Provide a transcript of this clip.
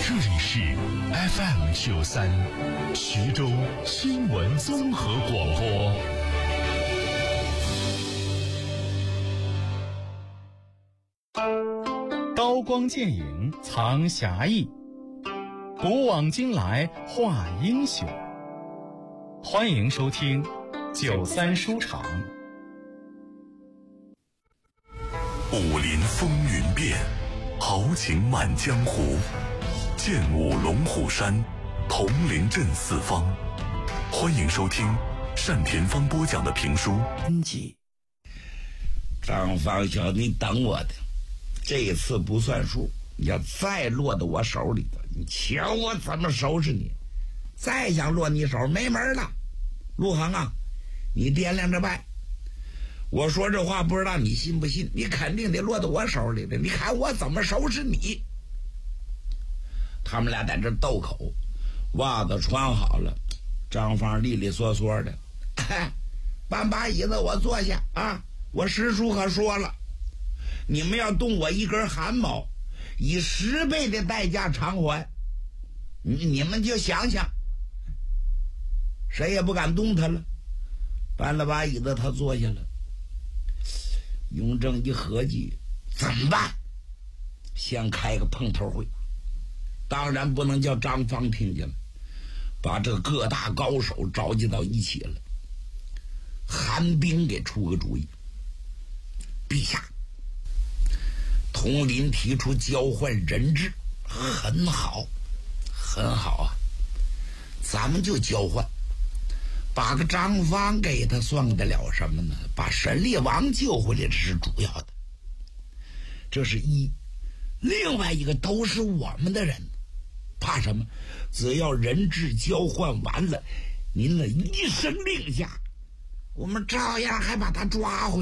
这里是 FM93 徐州新闻综合广播。刀光剑影藏侠义，古往今来画英雄。欢迎收听93书场。 武林风云变，豪情满江湖，剑舞龙虎山，铜陵镇四方。欢迎收听单田芳播讲的评书《 集》。张方兄，你等我的，这一次不算数，你要再落到我手里头，你瞧我怎么收拾你！再想落你手，没门了。陆航啊，你掂量着办。我说这话不知道你信不信，你肯定得落到我手里的，你看我怎么收拾你。他们俩在这斗口，袜子穿好了，张芳利利索索的，搬把椅子我坐下啊！我师叔可说了，你们要动我一根汗毛，以10倍的代价偿还。你们就想想，谁也不敢动他了。搬了把椅子，他坐下了。雍正一合计，怎么办？先开个碰头会，当然不能叫张芳听见了，把这各大高手召集到一起了。韩冰给出个主意，陛下，统领提出交换人质，很好，很好啊，咱们就交换。把个张芳给他算得了什么呢？把沈厉王救回来，这是主要的，这是一。另外一个都是我们的人，怕什么？只要人质交换完了，您的一声令下，我们照样还把他抓回来。